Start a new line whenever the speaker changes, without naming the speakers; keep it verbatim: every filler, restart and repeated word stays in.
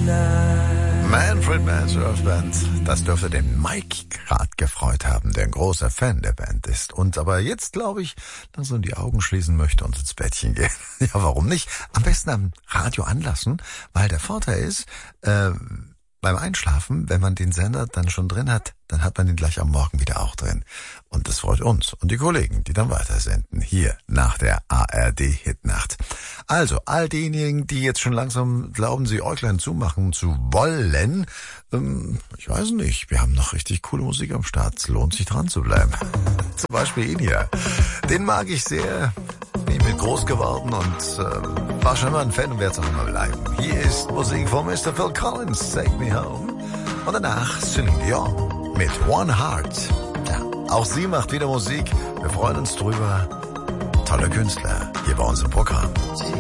Manfred Mann's Earth Band, das dürfte den Mike gerade gefreut haben, der ein großer Fan der Band ist. Und aber jetzt, glaube ich, langsam die Augen schließen möchte und ins Bettchen gehen. Ja, warum nicht? Am besten am Radio anlassen, weil der Vorteil ist, äh, beim Einschlafen, wenn man den Sender dann schon drin hat, dann hat man ihn gleich am Morgen wieder auch drin. Und das freut uns und die Kollegen, die dann weitersenden, hier nach der A R D-Hitnacht. Also, all diejenigen, die jetzt schon langsam glauben, sie Äuglein zumachen zu wollen, ähm, ich weiß nicht, wir haben noch richtig coole Musik am Start. Es lohnt sich dran zu bleiben. Zum Beispiel ihn hier. Den mag ich sehr. Ich bin groß geworden und äh, war schon immer ein Fan und werde es auch immer bleiben. Hier ist Musik von Mister Phil Collins, Take Me Home. Und danach Celine Dion mit One Heart. Ja, auch sie macht wieder Musik. Wir freuen uns drüber. Tolle Künstler hier bei uns im Programm.